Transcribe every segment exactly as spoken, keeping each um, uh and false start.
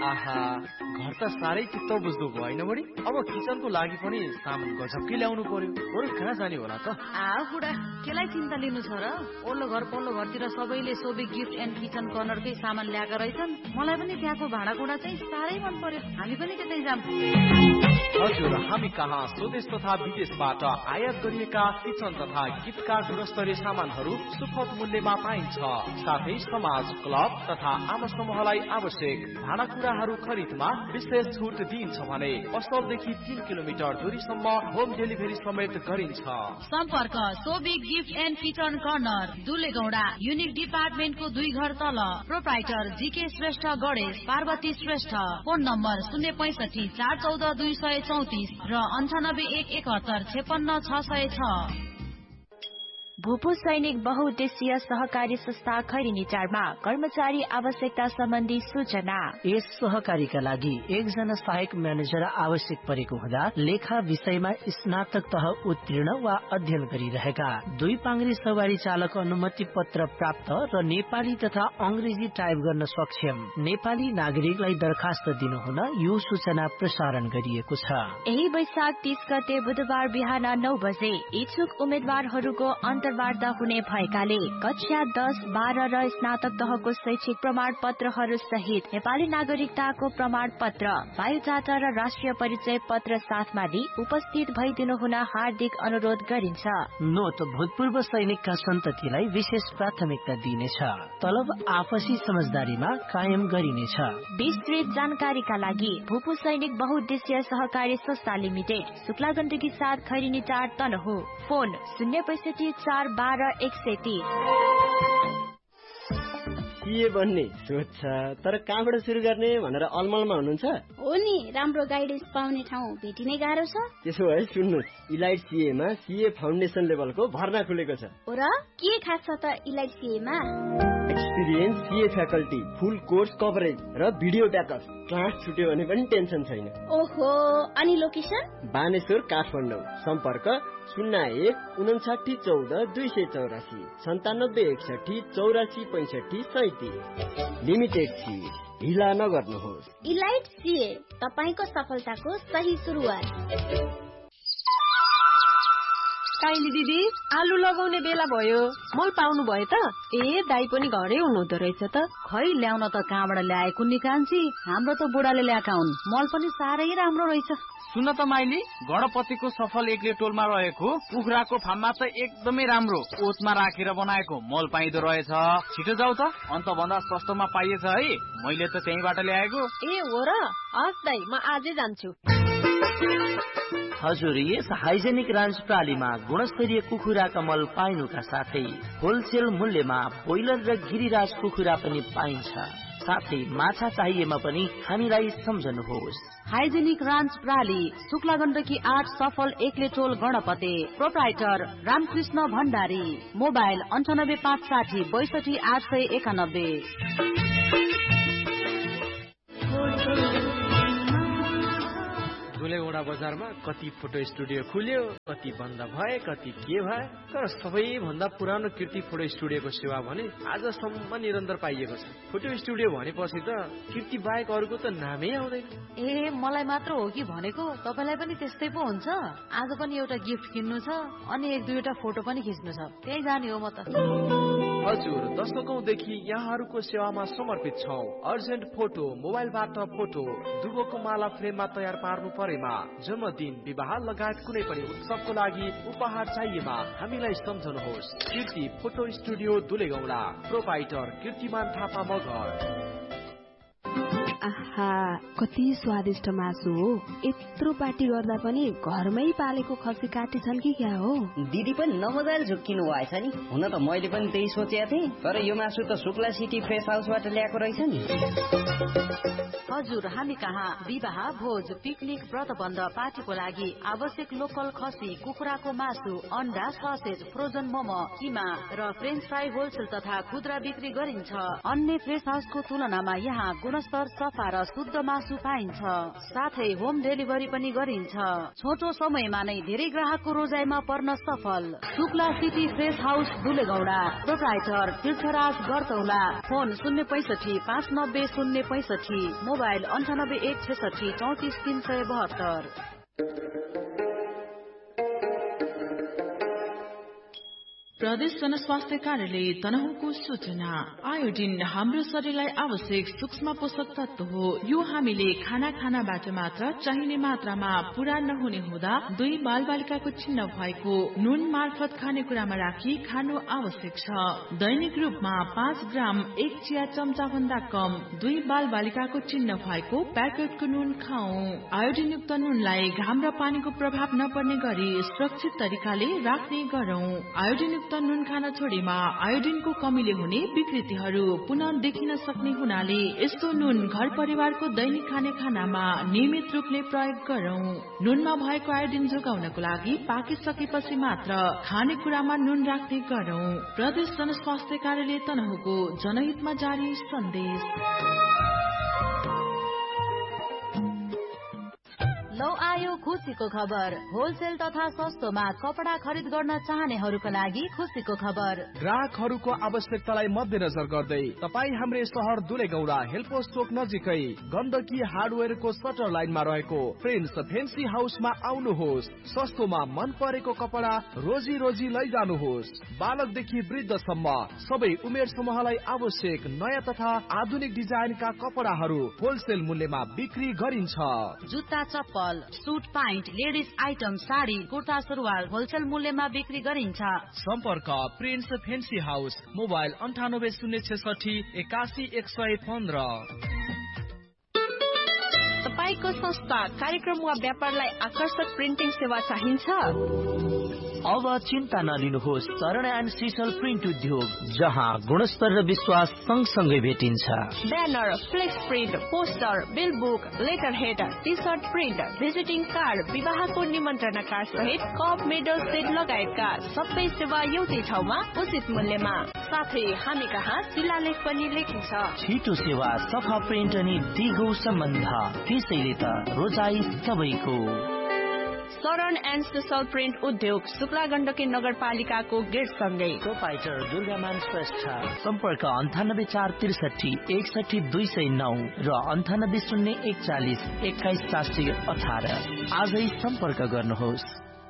आहा, घर त साह्रै चित्त बुझ्दो भयो होइन बढी। अब किचनको लागि पनि सामान गजबकै ल्याउनु पर्यो। बरु कहाँ जाने होला त? आ बुढा, केलाई चिन्ता लिनु छ र? ओल्लो घर पल्लो घरतिर सबैले सोबे गिफ्ट एन्ड किचन कर्नरकै सामान ल्याएका रहेछन्। मलाई पनि त्यहाँको भाँडाकुँडा चाहिँ साह्रै मन पर्यो। हामी पनि त्यतै जाम। हजुर, हामी कहाँ स्वदेश तथा विदेशबाट आयात गरिएका किचन तथा गिफ्टका गुणस्तरीय सामानहरू सुपथ मूल्यमा पाइन्छ। साथै समाज, क्लब तथा आम समूहलाई आवश्यक भाँडाकुँडाहरू खरिदमा विशेष छुट दिइन्छ भने पसलदेखि तीन किलोमिटर दूरीसम्म होम डेलिभरी समेत गरिन्छ। सम्पर्क sorbic gift and kitchen corner, दुलेगौडा, unique डिपार्टमेन्टको दुई घर तल। Proprietor GK Shrestha Ganesh, Parvati Shrestha. Phone number शून्य पैसठी चार चौध दुई सय चौतिस र अन्ठानब्बे एक एकहत्तर छेपन्न छ सय छ। भूपू सैनिक बहुउद्देश्यीय सहकारी संस्था खैरिनीचारमा कर्मचारी आवश्यकता सम्बन्धी सूचना। यस सहकारीका लागि एकजना सहायक म्यानेजर आवश्यक परेको हुँदा लेखा विषयमा स्नातक तह उत्तीर्ण वा अध्ययन गरिरहेका, दुई पाङ्ग्री सवारी चालक अनुमति पत्र प्राप्त र नेपाली तथा अंग्रेजी टाइप गर्न सक्षम नेपाली नागरिकलाई दरखास्त दिनुहुन यो सूचना प्रसारण गरिएको छ। यही वैशाख तीस गते बुधबार बिहान नौ बजे इच्छुक उम्मेद्वारहरूको अन्तर्वार्ता हुने भएकाले कक्षा दस बाह्र र स्नातक तहको शैक्षिक प्रमाण पत्रहरू सहित नेपाली नागरिकताको प्रमाण पत्र, बायोडाटा र राष्ट्रिय परिचय पत्र साथमा लिई उपस्थित भइदिनु हुन हार्दिक अनुरोध गरिन्छ। नोट, भूतपूर्व सैनिकका सन्ततिलाई विशेष प्राथमिकता दिइनेछ। तलब आपसी समझदारीमा कायम गरिनेछ। विस्तृत जानकारीका लागि भूपू सैनिक बहुउद्देश्यीय सहकारी संस्था लिमिटेड, शुक्ला गण्डकी साथ खैरिनी चार तनहु। फोन शून्य पैसठी चार बाह्र एक सय तीस। के भन्ने सोच छ, तर कहाँबाट सुरु गर्ने भनेर अलमलमा हुनुहुन्छ? हो नि, राम्रो गाइडेन्स पाउने ठाउँ भेटिनै गाह्रो छ। त्यसो भए सुन्नुहोस्, इलाइट सीएमा सीए फाउन्डेसन लेभलको भर्ना खुलेको छ। हो र, के खास छ त इलाइट सीएमा? एक्सपिरियन्स सीए फ्याकल्टी, फुल कोर्स कभरेज र भिडियो ब्याकअप। क्लास छुट्यो भने पनि टेन्सन छैन। ओहो, अनि लोकेसन? बानेश्वर, काठमाडौँ। सम्पर्क शून्य एक उन्साठी चौध दुई सय चौरासी सन्तानब्बे एकसठी चौरासी पैसठी सैतिस। लिमिटेड सीए, ढिला नगर्नुहोस्। इलाइट सीए, तपाईँको सफलताको सही सुरुवात। काइली दिदी, आलु लगाउने बेला भयो, मल पाउनु भयो त? ए दाई पनि घरै हुनुहुँदो रहेछ त। खै ल्याउन त कहाँबाट ल्याएको नि कान्छी, हाम्रो त बुढाले ल्याएका हुन्। मल पनि साह्रै राम्रो रहेछ। सुन त माइली, गणपतिको सफल एक्ले टोलमा रहेको कुखुराको फार्ममा त एकदमै राम्रो ओतमा राखेर बनाएको मल पाइदो रहेछ। छिटो जाऊ त, अन्त भन्दा सस्तोमा पाइएछ है। मैले त त्यहीबाट ल्याएको। ए हो र? हस् दाई, म आजै जान्छु। हजुर, यस हाइजेनिक रान्च प्रालीमा गुणस्तरीय कुखुराका मल पाइनुका साथै होलसेल मूल्यमा बोइलर र गिरिराज कुखुरा पनि पाइन्छ। साथै माछा चाहिएमा पनि हामीलाई सम्झनुहोस्। हाइजेनिक रान्च प्राली, शुक्ला गण्डकी आठ, सफल एक्ले टोल गणपते। प्रोप्राइटर रामकृष्ण भण्डारी। मोबाइल अन्ठानब्बे पाँच साठी बैसठी आठ सय एकानब्बे। दुलेगौडा बजारमा कति फोटो स्टुडियो खुल्यो, कति बन्द भए, कति के भए, तर सबैभन्दा पुरानो कीर्ति फोटो स्टुडियोको सेवा भने आजसम्म निरन्तर पाइएको छ। फोटो स्टुडियो भनेपछि त कीर्ति बाहेक अरूको त नामै आउँदैन। ए, मलाई मात्र हो कि भनेको? तपाईँलाई पनि त्यस्तै पो हुन्छ? आज पनि एउटा गिफ्ट किन्नु छ, अनि एक दुईवटा फोटो पनि खिच्नु छ, त्यही जाने हो म त। हजुर, दशकौंदेखि यहाँहरूको सेवामा समर्पित छौं। अर्जेन्ट फोटो, मोबाइलबाट फोटो, दुबोको माला फ्रेममा तयार पार्नु परेमा, जन्मदिन, विवाह लगायत कुनै पनि उत्सवको लागि उपहार चाहिएमा हामीलाई सम्झनुहोस्। कीर्ति फोटो स्टुडियो दुलेगौडा। प्रोप्राइटर कीर्तिमान थापा मगर। आहा, कति स्वादिष्ट मासु हो। यत्रो पार्टी गर्दा पनि घरमै पालेको खसी काटेछन् कि क्या हो? दिदी पनि नमजाले झुक्किनु भएछ नि। हुन त मैले पनि त्यही सोचेको थिएँ, तर यो मासु त शुक्ला सिटी फ्रेस हाउसबाट ल्याएको रहेछ नि। हजुर, हामी कहाँ विवाह, भोज, पिकनिक, व्रतबन्ध, पार्टीको लागि आवश्यक लोकल खसी, कुखुराको मासु, अन्डा, ससेज, फ्रोजन मोमो, किमा र फ्रेन्च फ्राई होलसेल तथा खुद्रा बिक्री गरिन्छ। अन्य फ्रेस हाउसको तुलनामा यहाँ गुणस्तर, सफा र शुद्ध मासु पाइन्छ। साथै होम डेलिभरी पनि गरिन्छ। छोटो समयमा नै धेरै ग्राहकको रोजाइमा पर्न सफल। Shukla city fresh house दुलेगौडा। Proprietor तीर्थराज गरतौला। फोन शून्य पैसठी पाँच नब्बे शून्य पैसठी। मोबाइल मोबाइल अन्ठानब्बे एक छेसठी चौतिस तीन सय बहत्तर। प्रदेश जनस्वास्थ्य कार्यालय तनहुको सूचना। आयोडिन हाम्रो शरीरलाई आवश्यक सूक्ष्म पोषक तत्व हो। यो हामीले खाना खानाबाट मात्र चाहिने मात्रामा पूरा नहुने हुँदा दुई बालबालिकाको चिन्ह भएको नुन मार्फत खानेकुरामा राखी खानु आवश्यक छ। दैनिक रूपमा पाँच ग्राम एक चिया चम्चा भन्दा कम दुई बालबालिकाको चिन्ह भएको प्याकेटको नुन खाऊ। आयोडिन युक्त नुनलाई घाम र पानीको प्रभाव नपर्ने गरी सुरक्षित तरिकाले राख्ने गरौं। आयोडिन नुन खान छोडेमा आयोडिनको कमीले हुने विकृतिहरू पुनः देखिन सक्ने हुनाले यस्तो नुन घर परिवारको दैनिक खाने खानामा नियमित रूपले प्रयोग गरौं। नुनमा भएको आयोडिन जोगाउनको लागि पाकिसकेपछि मात्र खानेकुरामा नुन राख्ने गरौं। प्रदेश जनस्वास्थ्य कार्यालय तनहुको जनहितमा जारी सन्देश। लौ आयो खुसीको खबर। होलसेल तथा सस्तोमा कपडा खरिद गर्न चाहनेहरूका लागि खुसीको खबर। ग्राहकहरूको आवश्यकतालाई मध्यनजर गर्दै तपाई हाम्रो शहर दुलेगौडा हेल्पोस चोक नजिकै गण्डकी हार्डवेयरको सटर लाइनमा रहेको प्रिन्स फेन्सी हाउसमा आउनुहोस्। सस्तोमा मन परेको कपडा रोजी रोजी लैजानुहोस्। बालकदेखि वृद्धसम्म सबै उमेर समूहलाई आवश्यक नयाँ तथा आधुनिक डिजाइनका कपडाहरू होलसेल मूल्यमा बिक्री गरिन्छ। जुत्ता चप्पल suit pant ladies item sari kurta सुरुवाल होलसेल मूल्यमा बिक्री गरिन्छ। सम्पर्क प्रिन्स फेन्सी हाउस मोबाइल अन्ठानब्बे शून्य छेसठी एकासी एक सय पन्ध्र। तपाईको संस्था कार्यक्रम वा व्यापारलाई आकर्षक प्रिन्टिङ सेवा चाहिन्छ? अब चिन्ता नलिनुहोस्। शरण एन्ड सिसल प्रिन्ट उद्योग जहाँ गुणस्तर र विश्वास सँगसँगै भेटिन्छ। Banner, flex print, poster, bill book, letter head, T short print, visiting card, विवाहको निमन्त्रणा कार्ड सहित कप मेडल सेट लगायतका सबै सेवा एउटै ठाउँमा उचित मूल्यमा। साथै हामी कहाँ शिलालेख पनि लेखिन्छ। छिटो सेवा, सफा प्रिन्ट अनि दिगो सम्बन्ध, त्यसैले त रोजाई सबैको। शरण एन्ड सिसल प्रिन्ट उद्योग शुक्ला गण्डकी नगरपालिकाको गेट सँगै। प्रोपाइटर दुर्गामान श्रेष्ठ। सम्पर्क अन्ठानब्बे चार त्रिसठी एकसठी दुई सय नौ र अन्ठानब्बे शून्य एकचालिस एक्काइस सात सय अठार। आजै सम्पर्क गर्नुहोस्।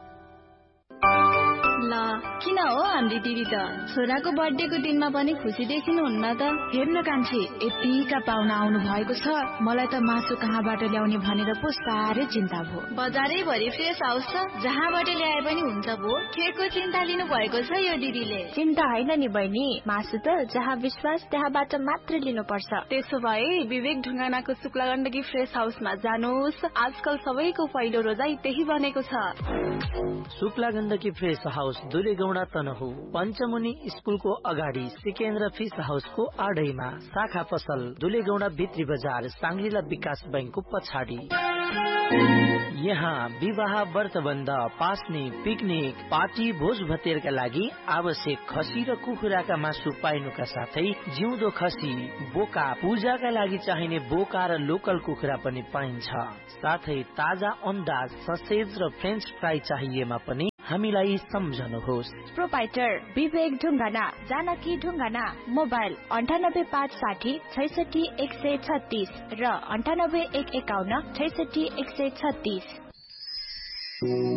ल किन हो हाम्रो दिदी त छोराको बर्थडेको दिनमा पनि खुसी देखिनुहुन्न त? हेर्न कान्छी, यतिका पाहुना आउनु भएको छ, मलाई त मासु कहाँबाट ल्याउने भनेर पो साह्रै चिन्ता भयो। बजारै भरि फ्रेस हाउस छ, जहाँबाट ल्याए पनि हुन्छ भो। केको चिन्ता लिनु भएको छ यो दिदीले? चिन्ता होइन नि बहिनी, मासु त जहाँ विश्वास त्यहाँबाट मात्र लिनुपर्छ। त्यसो भए विवेक ढुङ्गानाको शुक्ला गण्डकी फ्रेस हाउसमा जानुहोस्। आजकल सबैको पहिलो रोजाई त्यही बनेको छ। शुक्ला गण्डकी फ्रेस हाउस दुलेगौडा तनहु पञ्चमुनि स्कुलको अगाडि सिकेन्द्र फिस हाउसको आडैमा, शाखा पसल दुलेगौडा भित्री बजार साङ्ग्रिला विकास बैंकको पछाडि। यहाँ विवाह, व्रतबन्ध, पास्ने, पिकनिक, पार्टी, भोज भतेरका लागि आवश्यक खसी र कुखुराका मासु पाइनुका साथै जिउँदो खसी, बोका, पूजाका लागि चाहिने बोका र लोकल कुखुरा पनि पाइन्छ। साथै ताजा अन्डा, ससेज र फ्रेन्च फ्राई चाहिएमा पनि हामीलाई सम्झनुहोस्। प्रोपाइटर विवेक ढुङ्गाना, जानकी ढुङ्गाना। मोबाइल अन्ठानब्बे पाँच साठी छैसठी एक सय छत्तीस र अन्ठानब्बे एक एकाउन्न छैसठी एक सय छत्तीस।